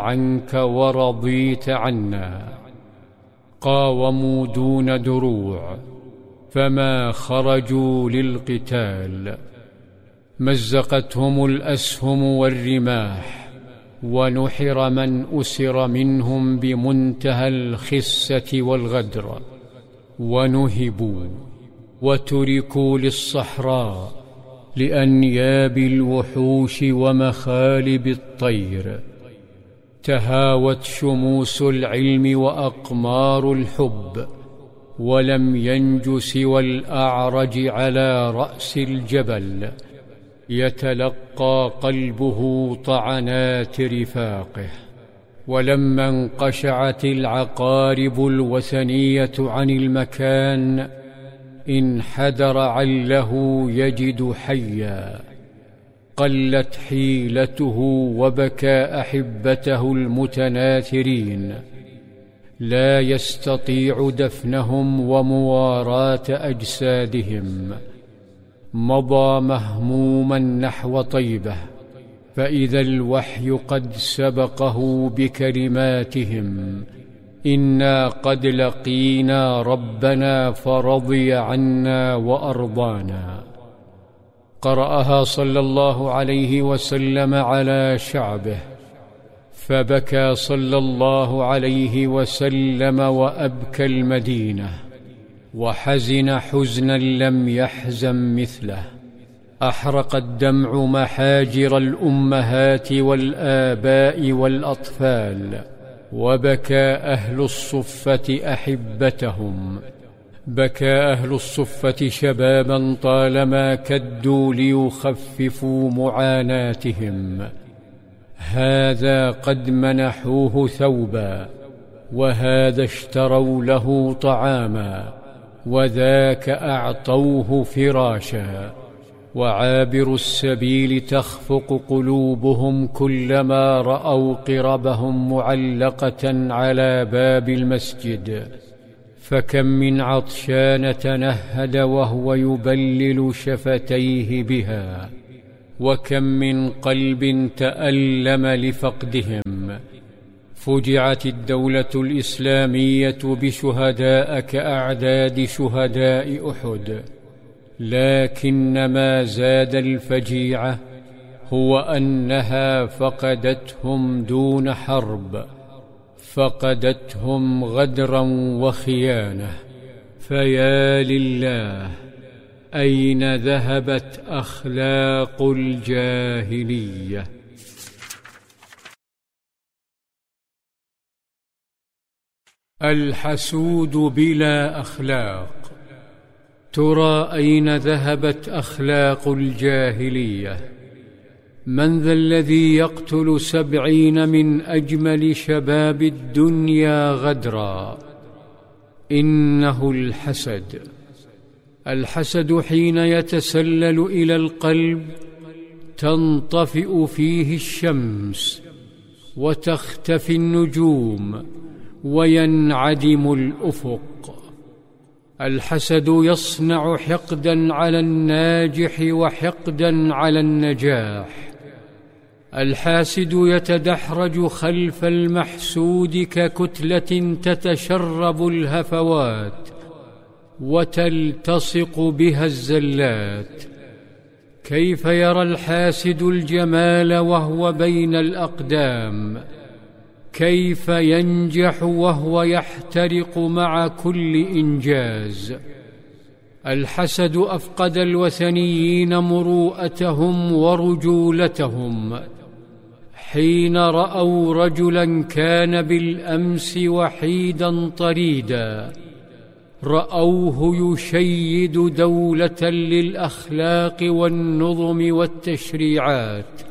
عنك ورضيت عنا. قاوموا دون دروع فما خرجوا للقتال، مزقتهم الأسهم والرماح، ونحر من أسر منهم بمنتهى الخسة والغدر، ونهبوا وتركوا للصحراء لأنياب الوحوش ومخالب الطير. تهاوت شموس العلم وأقمار الحب، ولم ينج سوى الأعرج على رأس الجبل، يتلقى قلبه طعنات رفاقه. ولما انقشعت العقارب الوثنية عن المكان، انحدر عله يجد حيا. قلت حيلته وبكى أحبته المتناثرين، لا يستطيع دفنهم ومواراة أجسادهم. مضى مهموما نحو طيبة، فإذا الوحي قد سبقه بكلماتهم: إنا قد لقينا ربنا فرضي عنا وأرضانا. قرأها صلى الله عليه وسلم على شعبه، فبكى صلى الله عليه وسلم وأبكى المدينة، وحزن حزنا لم يحزن مثله. أحرق الدمع محاجر الأمهات والآباء والأطفال، وبكى أهل الصفة أحبتهم. بكى أهل الصفة شبابا طالما كدوا ليخففوا معاناتهم. هذا قد منحوه ثوبا، وهذا اشتروا له طعاما، وذاك أعطوه فراشا. وعابر السبيل تخفق قلوبهم كلما رأوا قربهم معلقة على باب المسجد. فكم من عطشان تنهد وهو يبلل شفتيه بها، وكم من قلب تألم لفقدهم. فجعت الدولة الإسلامية بشهداء كأعداد شهداء أحد، لكن ما زاد الفجيعة هو أنها فقدتهم دون حرب، فقدتهم غدرا وخيانة. فيا لله، أين ذهبت أخلاق الجاهلية؟ الحسود بلا أخلاق. ترى أين ذهبت أخلاق الجاهلية؟ من ذا الذي يقتل 70 من أجمل شباب الدنيا غدرا؟ إنه الحسد. الحسد حين يتسلل إلى القلب تنطفئ فيه الشمس، وتختفي النجوم، وينعدم الأفق. الحسد يصنع حقدا على الناجح وحقدا على النجاح. الحاسد يتدحرج خلف المحسود ككتلة تتشرب الهفوات وتلتصق بها الزلات. كيف يرى الحاسد الجمال وهو بين الأقدام؟ كيف ينجح وهو يحترق مع كل إنجاز؟ الحسد أفقد الوثنيين مروءتهم ورجولتهم حين رأوا رجلا كان بالأمس وحيدا طريدا، رأوه يشيد دولة للأخلاق والنظم والتشريعات،